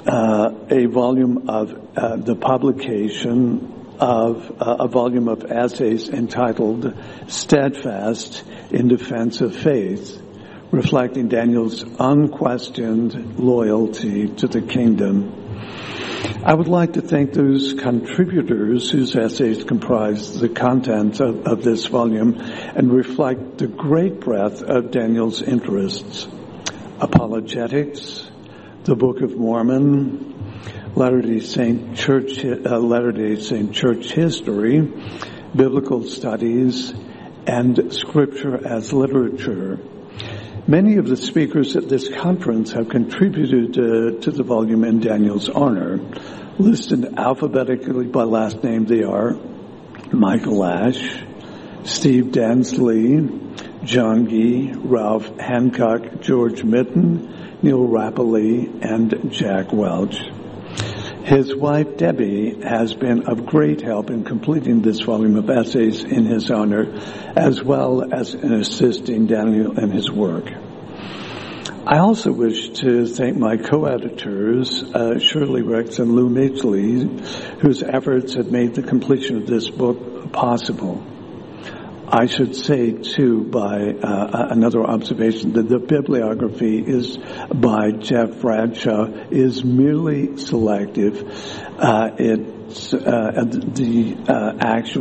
a volume of the publication of a volume of essays entitled Steadfast in Defense of Faith, reflecting Daniel's unquestioned loyalty to the kingdom. I would like to thank those contributors whose essays comprise the content of this volume and reflect the great breadth of Daniel's interests: apologetics, the Book of Mormon, Latter-day Saint Church history, biblical studies, and Scripture as literature. Many of the speakers at this conference have contributed to the volume in Daniel's honor. Listed alphabetically by last name, they are Michael Ash, Steve Dansley, John Gee, Ralph Hancock, George Mitten, Neil Rapoli, and Jack Welch. His wife, Debbie, has been of great help in completing this volume of essays in his honor, as well as in assisting Daniel in his work. I also wish to thank my co-editors, Shirley Ricks and Lou Midgley, whose efforts have made the completion of this book possible. I should say, too, by another observation, that the bibliography is by Jeff Bradshaw is merely selective. It's the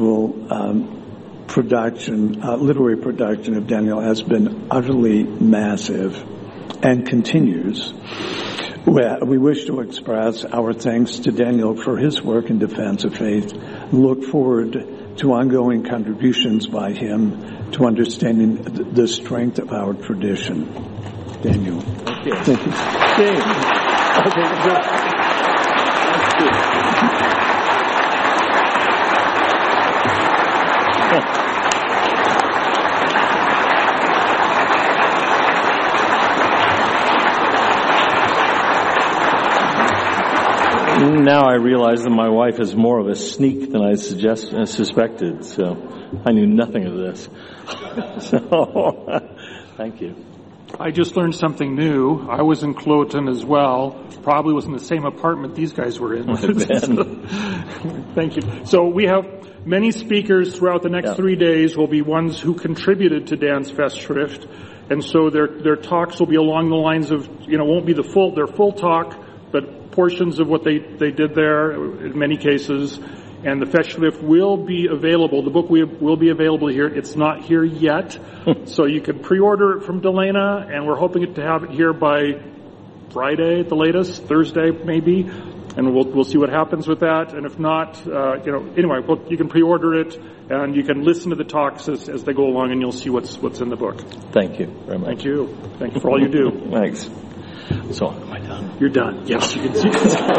actual production, literary production of Daniel has been utterly massive and continues. We wish to express our thanks to Daniel for his work in defense of faith. Look forward to ongoing contributions by him to understanding the strength of our tradition. Daniel. Thank you. Thank you. Dave. Okay, good. That's good. Now I realize that my wife is more of a sneak than I suspected, so I knew nothing of this. So, thank you. I just learned something new. I was in Cloten as well. Probably was in the same apartment these guys were in. Thank you. So we have many speakers throughout the next 3 days will be ones who contributed to Dan's Festschrift. And so their talks will be along the lines of, won't be their full talk, but portions of what they did there in many cases. And the Festschrift will be available. The book will be available here. It's not here yet. So you can pre-order it from Delana, and we're hoping to have it here by Friday at the latest, Thursday maybe. And we'll see what happens with that. And if not, anyway, you can pre-order it, and you can listen to the talks as they go along, and you'll see what's in the book. Thank you very much. Thank you. Thank you for all you do. Thanks. So, am I done? You're done. Yes, you can see.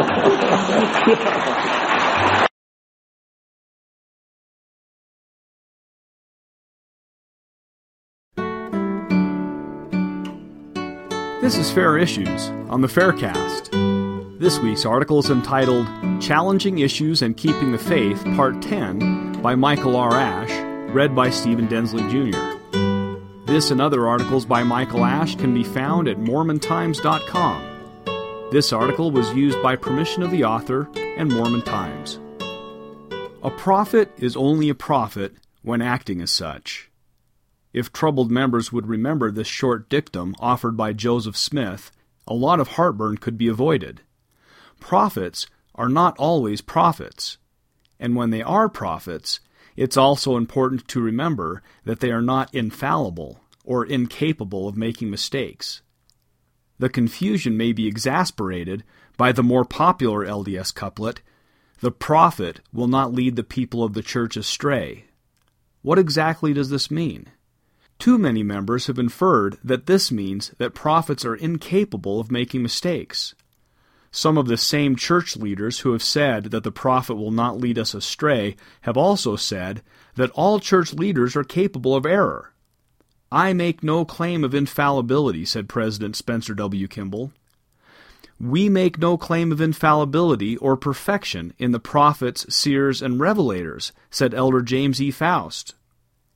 This is Fair Issues on the Faircast. This week's article is entitled Challenging Issues and Keeping the Faith, Part 10, by Michael R. Ash, read by Stephen Densley Jr. This and other articles by Michael Ash can be found at MormonTimes.com. This article was used by permission of the author and Mormon Times. A prophet is only a prophet when acting as such. If troubled members would remember this short dictum offered by Joseph Smith, a lot of heartburn could be avoided. Prophets are not always prophets, and when they are prophets, it's also important to remember that they are not infallible or incapable of making mistakes. The confusion may be exasperated by the more popular LDS couplet, "The prophet will not lead the people of the church astray." What exactly does this mean? Too many members have inferred that this means that prophets are incapable of making mistakes. Some of the same church leaders who have said that the prophet will not lead us astray have also said that all church leaders are capable of error. "I make no claim of infallibility," said President Spencer W. Kimball. "We make no claim of infallibility or perfection in the prophets, seers, and revelators," said Elder James E. Faust.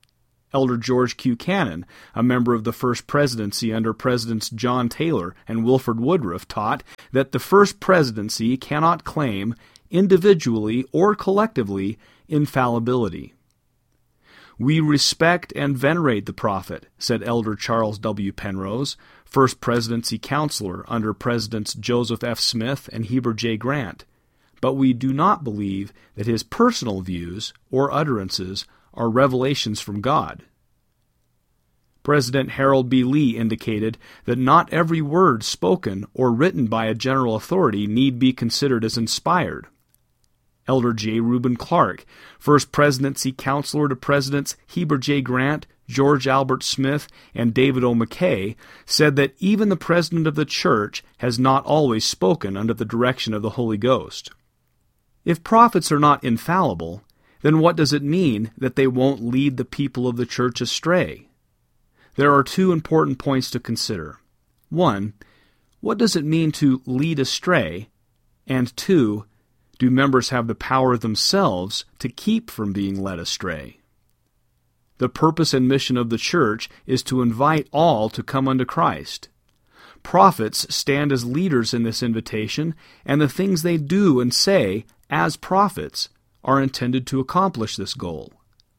Elder George Q. Cannon, a member of the First Presidency under Presidents John Taylor and Wilford Woodruff, taught that the First Presidency cannot claim, individually or collectively, infallibility. "We respect and venerate the prophet," said Elder Charles W. Penrose, First Presidency counselor under Presidents Joseph F. Smith and Heber J. Grant, "but we do not believe that his personal views or utterances are revelations from God." President Harold B. Lee indicated that not every word spoken or written by a general authority need be considered as inspired. Elder J. Reuben Clark, First Presidency counselor to Presidents Heber J. Grant, George Albert Smith, and David O. McKay, said that even the President of the Church has not always spoken under the direction of the Holy Ghost. If prophets are not infallible, then what does it mean that they won't lead the people of the Church astray? There are two important points to consider. One, what does it mean to lead astray? And two, do members have the power themselves to keep from being led astray? The purpose and mission of the church is to invite all to come unto Christ. Prophets stand as leaders in this invitation, and the things they do and say as prophets are intended to accomplish this goal.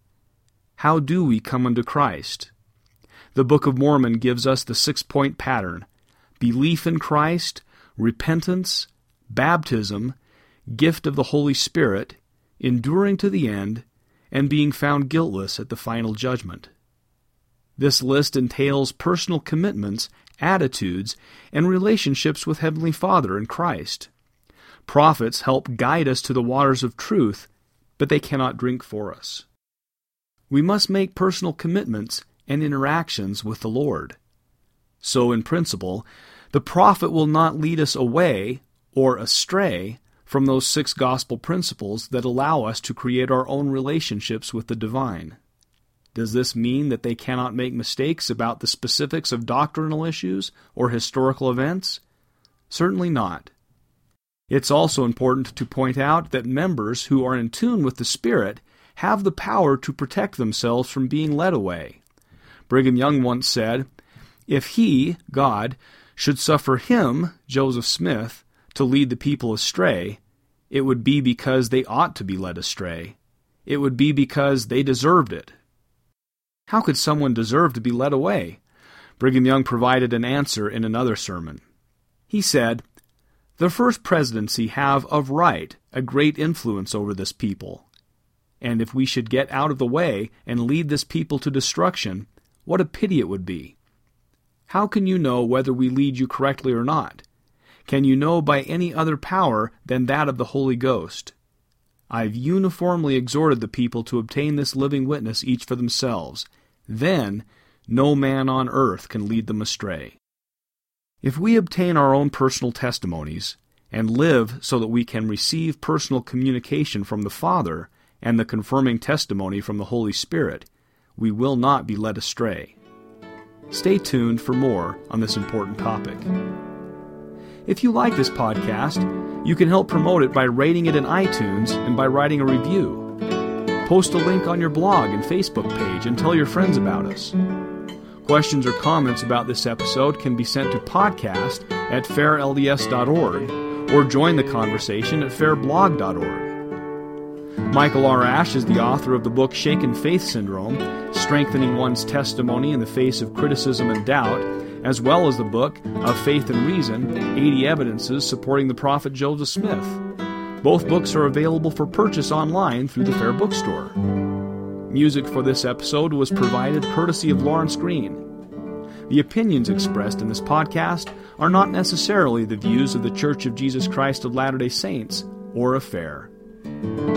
How do we come unto Christ? The Book of Mormon gives us the 6-point pattern: belief in Christ, repentance, baptism, gift of the Holy Spirit, enduring to the end, and being found guiltless at the final judgment. This list entails personal commitments, attitudes, and relationships with Heavenly Father and Christ. Prophets help guide us to the waters of truth, but they cannot drink for us. We must make personal commitments and interactions with the Lord. So, in principle, the prophet will not lead us away or astray from those 6 gospel principles that allow us to create our own relationships with the divine. Does this mean that they cannot make mistakes about the specifics of doctrinal issues or historical events? Certainly not. It's also important to point out that members who are in tune with the Spirit have the power to protect themselves from being led away. Brigham Young once said, "If He, God, should suffer him, Joseph Smith, to lead the people astray, it would be because they ought to be led astray. It would be because they deserved it." How could someone deserve to be led away? Brigham Young provided an answer in another sermon. He said, "The First Presidency have, of right, a great influence over this people. And if we should get out of the way and lead this people to destruction, what a pity it would be. How can you know whether we lead you correctly or not? Can you know by any other power than that of the Holy Ghost? I've uniformly exhorted the people to obtain this living witness each for themselves. Then no man on earth can lead them astray." If we obtain our own personal testimonies and live so that we can receive personal communication from the Father and the confirming testimony from the Holy Spirit, we will not be led astray. Stay tuned for more on this important topic. If you like this podcast, you can help promote it by rating it in iTunes and by writing a review. Post a link on your blog and Facebook page and tell your friends about us. Questions or comments about this episode can be sent to podcast@fairlds.org or join the conversation at fairblog.org. Michael R. Ash is the author of the book Shaken Faith Syndrome, Strengthening One's Testimony in the Face of Criticism and Doubt, as well as the book Of Faith and Reason, 80 Evidences Supporting the Prophet Joseph Smith. Both books are available for purchase online through the Fair Bookstore. Music for this episode was provided courtesy of Lawrence Green. The opinions expressed in this podcast are not necessarily the views of the Church of Jesus Christ of Latter-day Saints or of Fair.